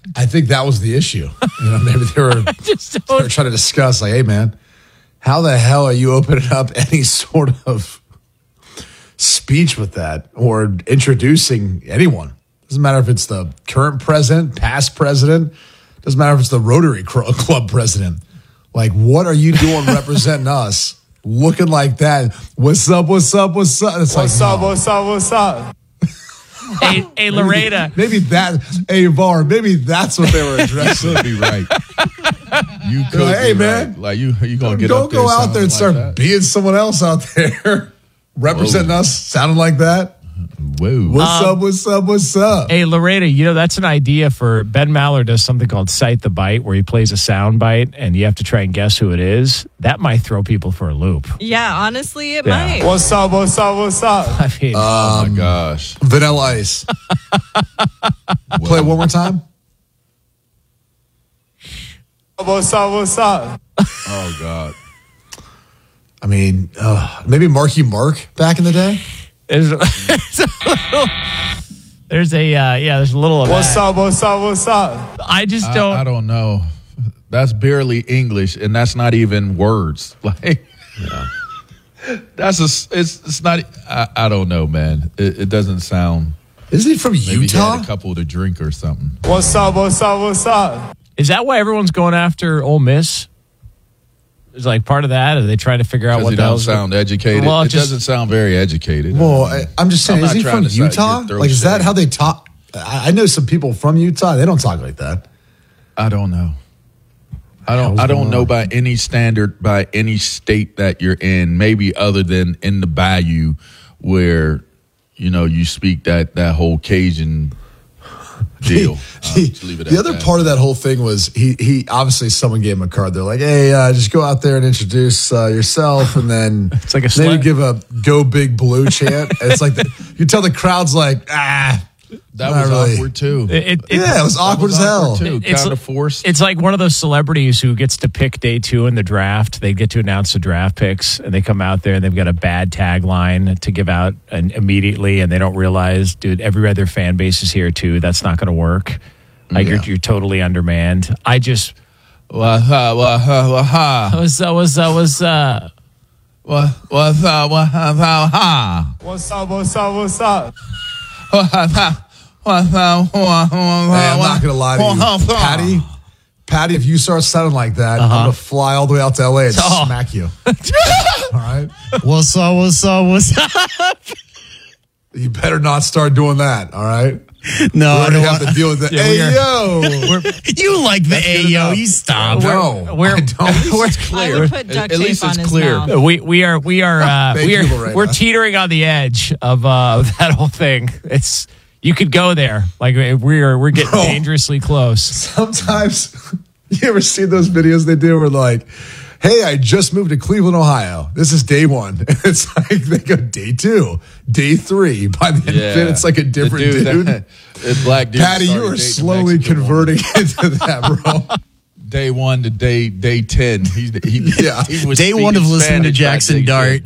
I think that was the issue. Maybe they were trying to discuss, like, hey, man, how the hell are you opening up any sort of speech with that or introducing anyone? Doesn't matter if it's the current president, past president. Doesn't matter if it's the Rotary Club president. Like, what are you doing representing us? Looking like that. What's up, what's up, what's up? It's what's up, what's up, what's up? Hey, Loretta. Maybe VAR, maybe that's what they were addressing. You could be right. You could hey, be man. right. Like, you going to get Don't up there go out there and start like being someone else out there. Representing us, sounding like that. Whoa. What's up, what's up, what's up? Hey, Loretta, that's an idea for Ben Maller does something called Cite the Bite, where he plays a sound bite and you have to try and guess who it is. That might throw people for a loop. Yeah, honestly, it might. What's up, what's up, what's up? I mean, oh, my gosh. Vanilla Ice. Play it one more time. What's up, what's up? Oh, God. I mean, maybe Marky Mark back in the day. there's a little of what's that. up, what's up, what's up? I just don't. I don't know. That's barely English, and that's not even words. Like, it's not. I don't know, man. It doesn't sound. Isn't he from Maybe Utah? he had a couple to drink or something. What's up, what's up, what's up? Is that why everyone's going after Ole Miss? Is like part of that? Are they trying to figure out what he the don't hell's sound educated? Well, it doesn't sound very educated. Well, I'm just saying, I'm is not he trying from to say Utah? get throat Like, is that shade. how they talk? I know some people from Utah. They don't talk like that. I don't know. I don't know by any standard, by any state that you're in, maybe other than in the Bayou where, you speak that whole Cajun deal. The other part of that whole thing was he obviously someone gave him a card. They're like, hey, just go out there and introduce yourself, and then It's like a maybe slut. give a "Go Big Blue" chant. And it's like you tell the crowd's like, That not was really. awkward too. It was awkward as hell. Too. It's- Kind of forced. It's like one of those celebrities who gets to pick day 2 in the draft. They get to announce the draft picks, and they come out there and they've got a bad tagline to give out immediately, and they don't realize, dude, every other fan base is here too. That's not going to work. Like you're totally undermanned. I just What's up? was What's up, what's up? Hey, I'm not gonna lie to you, Patty. If you start sounding like that, I'm gonna fly all the way out to LA and smack you. All right, What's up, what's up, what's up? you better not start doing that. All right, No, we I already don't have to want, deal with the you like the Ayo. You stop. No, I don't. I would put duct At least tape on it's his clear. mouth. we're teetering on the edge of that whole thing. It's you could go there. Like we're getting Bro. dangerously close. Sometimes you ever see those videos they do where like, hey, I just moved to Cleveland, Ohio. This is day 1. It's like they go day 2, day 3. By the end of it, it's like a different dude. It's black dude. Patty, you are slowly converting into that, bro. Day 1 to day 10. He was Day 1 of speaking listening to Spanish Jackson by day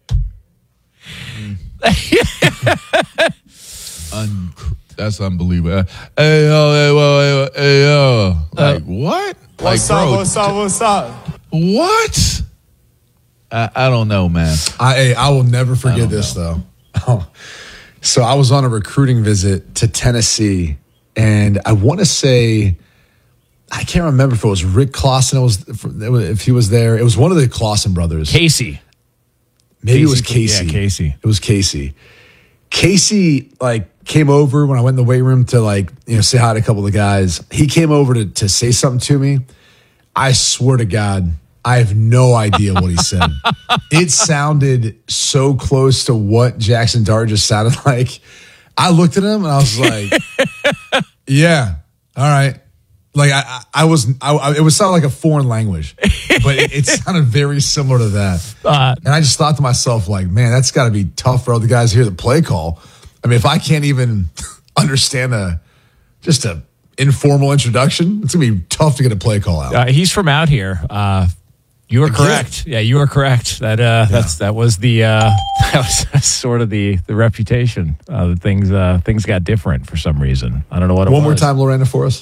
Dart. 10. That's unbelievable. Hey yo. Like what? What's Like, up, bro, what's up, what's up? what? I don't know, man. I will never forget this though. So I was on a recruiting visit to Tennessee, and I want to say, I can't remember if it was Rick Clausen. If he was there. It was one of the Clausen brothers. Casey. Maybe it was Casey. Yeah, Casey. It was Casey. Casey came over when I went in the weight room to say hi to a couple of the guys. He came over to say something to me. I swear to God, I have no idea what he said. It sounded so close to what Jackson Dart just sounded like. I looked at him and I was like, yeah, all right. Like it would sound like a foreign language, but it sounded very similar to that. And I just thought to myself, like, man, that's got to be tough for other guys to hear the play call. I mean, if I can't even understand just a informal introduction, it's gonna be tough to get a play call out. He's from out here. You are correct. Yeah, you are correct. That was that was sort of the reputation. Things got different for some reason. I don't know what it was. One more time, Lorena, for us.